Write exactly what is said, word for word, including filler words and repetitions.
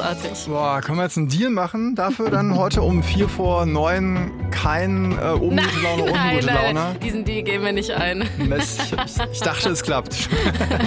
großartig. Boah, können wir jetzt einen Deal machen dafür dann heute um vier vor neun kein äh, oben Nein, gute Laune, unten nein, gute nein, Laune? diesen Deal gehen wir nicht ein. Mist, ich, ich dachte, es klappt.